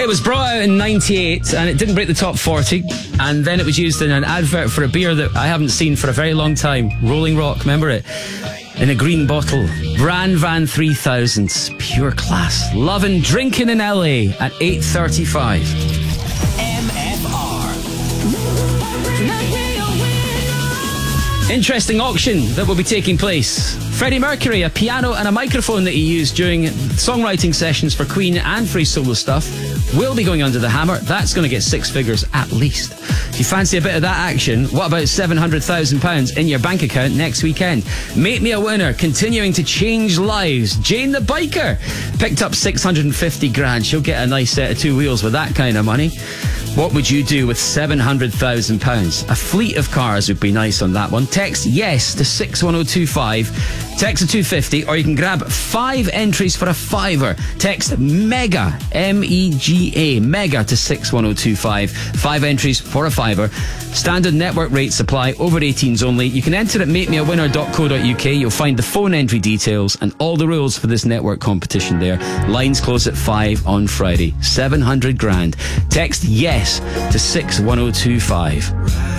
It was brought out in 98 and it didn't break the top 40. And then it was used in an advert for a beer that I haven't seen for a very long time. Rolling Rock, remember it? In a green bottle. Bran Van 3000. Pure class. Loving drinking in LA at 8:35. MFR. Interesting auction that will be taking place. Freddie Mercury, a piano and a microphone that he used during songwriting sessions for Queen and for his solo stuff, will be going under the hammer. That's going to get six figures at least. If you fancy a bit of that action, what about £700,000 in your bank account next weekend? Make me a winner, continuing to change lives. Jane the Biker picked up 650 grand. She'll get a nice set of two wheels with that kind of money. What would you do with £700,000? A fleet of cars would be nice on that one. Text yes to 61025. Text to 250, or you can grab 5 entries for a fiver. Text MEGA, MEGA, MEGA to 61025. 5 entries for a fiver. Standard network rates apply, over 18s only. You can enter at makemeawinner.co.uk. You'll find the phone entry details and all the rules for this network competition there. Lines close at 5 on Friday. 700 grand. Text yes to 61025.